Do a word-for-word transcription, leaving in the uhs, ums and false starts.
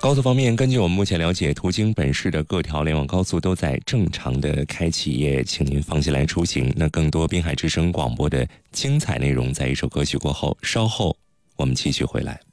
高速方面，根据我们目前了解，途经本市的各条联网高速都在正常的开启，也请您放心来出行。那更多滨海之声广播的精彩内容，在一首歌曲过后，稍后我们继续回来。